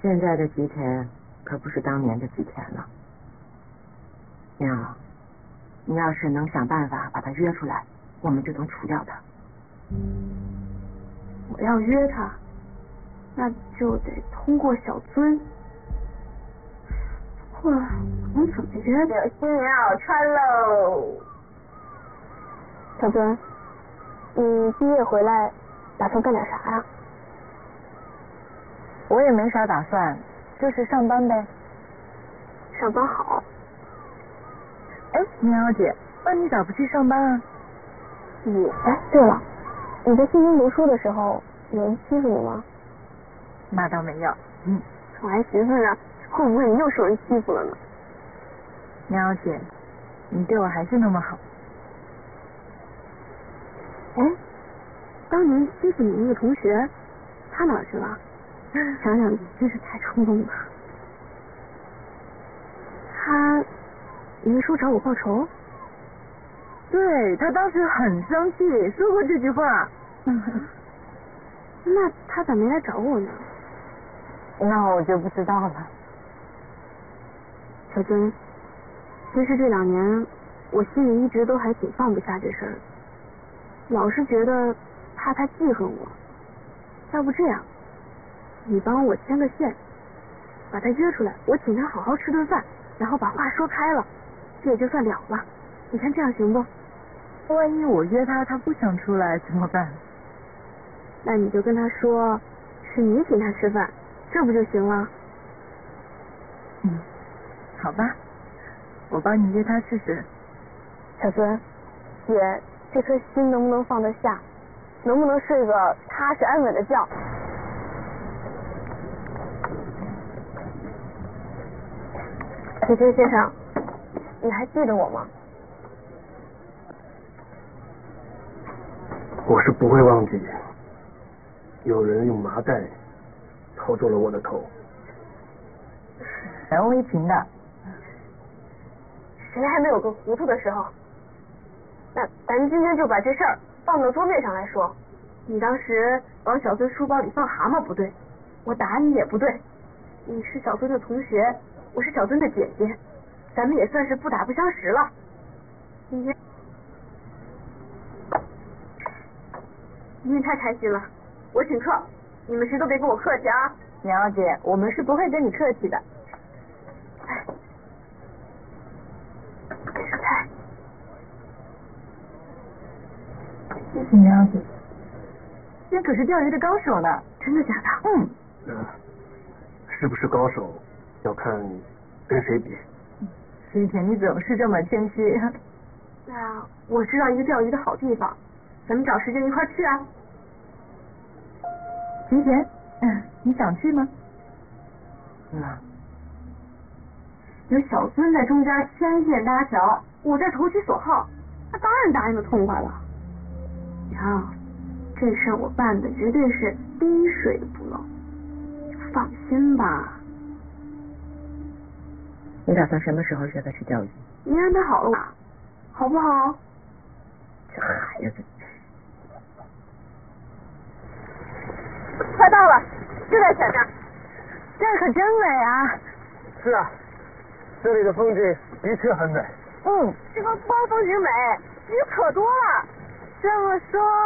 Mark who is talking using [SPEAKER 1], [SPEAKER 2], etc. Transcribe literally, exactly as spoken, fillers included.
[SPEAKER 1] 现在的吉田可不是当年的吉田了。娘，你要是能想办法把他约出来，我们就能除掉他。
[SPEAKER 2] 我要约他，那就得通过小尊。哇，我们怎么约的？
[SPEAKER 3] 有新棉袄穿喽！
[SPEAKER 2] 小尊，你毕业回来打算干点啥呀？
[SPEAKER 1] 我也没啥打算，就是上班呗。
[SPEAKER 2] 上班好。
[SPEAKER 1] 哎，棉袄姐，那你咋不去上班啊？
[SPEAKER 2] 你哎，对了，你在新京读书的时候，有人欺负你吗？
[SPEAKER 1] 那倒没有。嗯，
[SPEAKER 2] 我还寻思着，会不会你又受人欺负了呢？
[SPEAKER 1] 棉袄姐，你对我还是那么好。
[SPEAKER 2] 哎，当年欺负你那个同学，他哪儿去了？想想真是太冲动了。他没说找我报仇？
[SPEAKER 1] 对，他当时很生气，说过这句话。
[SPEAKER 2] 那他咋没来找我呢？
[SPEAKER 1] 那我就不知道了。
[SPEAKER 2] 小尊，其实这两年我心里一直都还挺放不下这事儿，老是觉得怕他记恨我。要不这样，你帮我牵个线，把他约出来，我请他好好吃顿饭，然后把话说开了，这也就算了了。你看这样行不？
[SPEAKER 1] 万一我约他，他不想出来怎么办？
[SPEAKER 2] 那你就跟他说是你请他吃饭，这不就行了？
[SPEAKER 1] 嗯，好吧，我帮你约他试试。
[SPEAKER 2] 小尊，姐这颗心能不能放得下？能不能睡个踏实安稳的觉？铁真先生，你还记得我吗？
[SPEAKER 4] 我是不会忘记，有人用麻袋套住了我的头。
[SPEAKER 1] 难为情的。
[SPEAKER 2] 谁还没有个糊涂的时候？那咱今天就把这事儿放到桌面上来说。你当时往小尊书包里放蛤蟆不对，我打你也不对。你是小尊的同学，我是小尊的姐姐，咱们也算是不打不相识了。今天今天太开心了，我请客，你们谁都别跟我客气啊。
[SPEAKER 1] 棉袄姐，我们是不会跟你客气的。
[SPEAKER 2] 哎，这是菜。
[SPEAKER 1] 谢谢棉袄姐。这可是钓鱼的高手呢。
[SPEAKER 2] 真的假的？
[SPEAKER 1] 嗯。
[SPEAKER 4] 呃，是不是高手要看跟谁比。
[SPEAKER 1] 吉田，你总是这么谦虚。
[SPEAKER 2] 那我知道一个钓鱼的好地方，咱们找时间一块去啊。
[SPEAKER 1] 吉田，嗯，你想去吗？
[SPEAKER 4] 嗯。
[SPEAKER 2] 有小孙在中间牵线搭桥，我这投其所好，他当然答应的痛快了。娘，这事儿我办的绝对是滴水不漏，放心吧。
[SPEAKER 1] 你打算什么时候约他去钓鱼？
[SPEAKER 2] 你安排好了吧，好不好？
[SPEAKER 1] 这孩子。
[SPEAKER 2] 快到了，就在前面。这儿可真美啊！
[SPEAKER 4] 是啊，这里的风景的确很美。
[SPEAKER 2] 嗯，这个光风景美，鱼可多了。这么说。